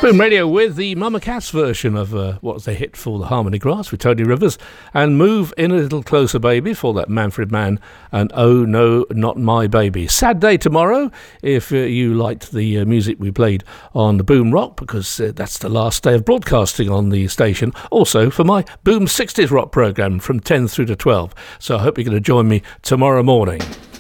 Boom Radio with the Mama Cass version of what was a hit for the Harmony Grass with Tony Rivers, and Move In a Little Closer Baby for that Manfred Mann, and Oh No Not My Baby. Sad day tomorrow if you liked the music we played on the Boom Rock, because that's the last day of broadcasting on the station. Also for my Boom 60s Rock programme from 10 through to 12. So I hope you're going to join me tomorrow morning.